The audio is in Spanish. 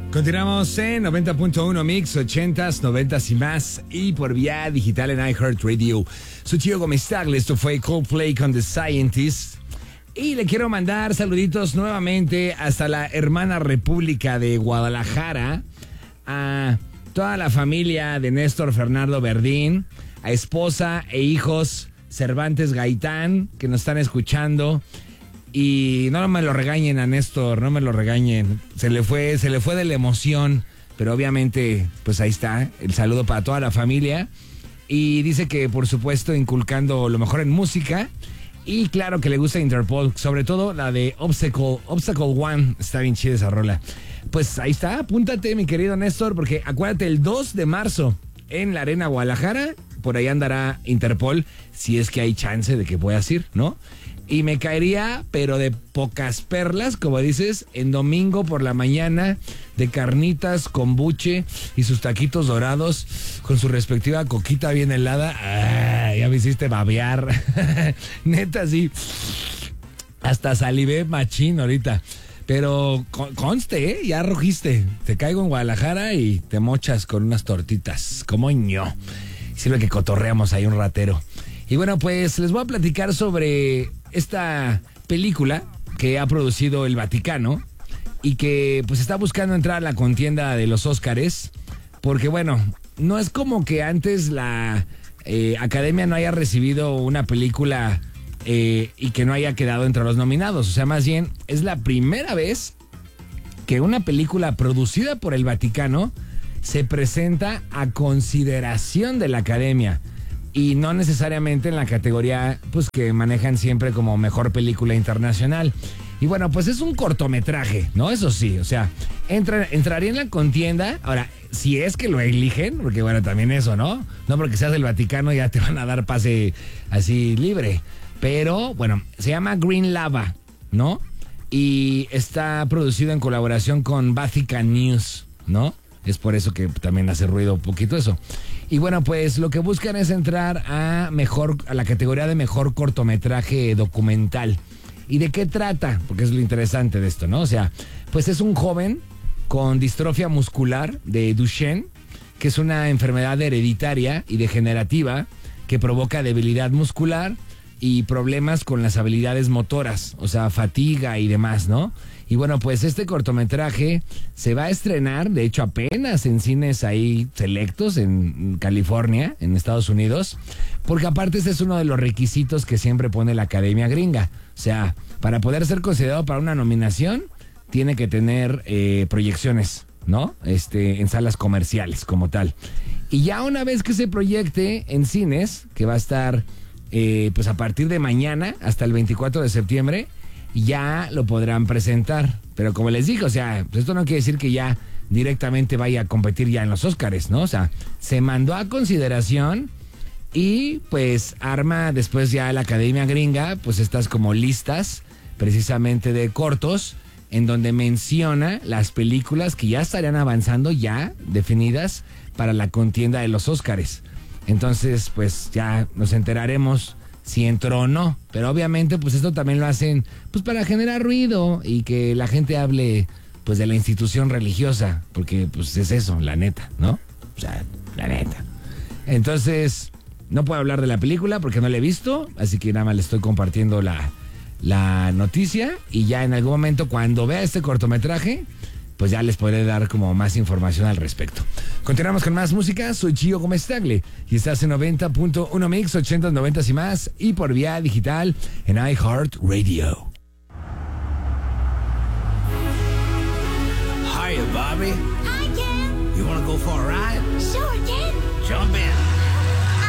Continuamos en 90.1 Mix, 80s, 90s y más, y por vía digital en iHeartRadio. Soy Chio Gómez-Tagle, esto fue Coldplay con The Scientist. Y le quiero mandar saluditos nuevamente hasta la hermana República de Guadalajara, a toda la familia de Néstor Fernando Verdín, a esposa e hijos Cervantes Gaitán, que nos están escuchando. Y no me lo regañen a Néstor, no me lo regañen. Se le fue de la emoción, pero obviamente, pues ahí está, el saludo para toda la familia. Y dice que, por supuesto, inculcando lo mejor en música. Y claro que le gusta Interpol, sobre todo la de Obstacle One. Está bien chida esa rola. Pues ahí está, apúntate, mi querido Néstor, porque acuérdate, el 2 de marzo en la Arena Guadalajara, por ahí andará Interpol, si es que hay chance de que puedas ir, ¿no? Y me caería, pero de pocas perlas, como dices, en domingo por la mañana, de carnitas con buche y sus taquitos dorados, con su respectiva coquita bien helada. ¡Ah! Ya me hiciste babear. Neta, sí. Hasta salivé machín ahorita. Pero conste, ya rugiste. Te caigo en Guadalajara y te mochas con unas tortitas. Como ño. Sirve que cotorreamos ahí un ratero. Y bueno, pues les voy a platicar sobre esta película que ha producido el Vaticano y que pues está buscando entrar a la contienda de los Óscares, porque bueno, no es como que antes la Academia no haya recibido una película y que no haya quedado entre los nominados. O sea, más bien es la primera vez que una película producida por el Vaticano se presenta a consideración de la Academia. Y no necesariamente en la categoría pues que manejan siempre como mejor película internacional. Y bueno, pues es un cortometraje, ¿no? Eso sí, o sea, entraría en la contienda. Ahora, si es que lo eligen, porque bueno, también eso, ¿no? No porque seas del Vaticano ya te van a dar pase así libre. Pero bueno, se llama Green Lava, ¿no? Y está producido en colaboración con Vatican News, ¿no? Es por eso que también hace ruido un poquito eso. Y bueno, pues lo que buscan es entrar a la categoría de mejor cortometraje documental. ¿Y de qué trata? Porque es lo interesante de esto, ¿no? O sea, pues es un joven con distrofia muscular de Duchenne, que es una enfermedad hereditaria y degenerativa que provoca debilidad muscular y problemas con las habilidades motoras, o sea, fatiga y demás, ¿no? Y bueno, pues este cortometraje se va a estrenar, de hecho apenas en cines ahí selectos en California, en Estados Unidos, porque aparte este es uno de los requisitos que siempre pone la Academia Gringa. O sea, para poder ser considerado para una nominación, tiene que tener proyecciones, ¿no? En salas comerciales como tal. Y ya una vez que se proyecte en cines, que va a estar pues a partir de mañana hasta el 24 de septiembre, ya lo podrán presentar. Pero como les dije, o sea, pues esto no quiere decir que ya directamente vaya a competir ya en los Óscares, ¿no? O sea, se mandó a consideración y pues arma después ya la Academia Gringa, pues estas como listas precisamente de cortos, en donde menciona las películas que ya estarían avanzando ya definidas para la contienda de los Óscares. Entonces, pues ya nos enteraremos si entró o no, pero obviamente pues esto también lo hacen pues para generar ruido y que la gente hable pues de la institución religiosa, porque pues es eso, la neta, ¿no? O sea, la neta. Entonces, no puedo hablar de la película porque no la he visto, así que nada más le estoy compartiendo la noticia y ya en algún momento cuando vea este cortometraje, pues ya les podré dar como más información al respecto. Continuamos con más música. Soy Chio Gómez-Tagle y estás en 90.1 Mix, 80s, 90s y más, y por vía digital en iHeartRadio. Hiya, Bobby. Hi, Ken. You wanna go for a ride? Sure, Ken. Jump in.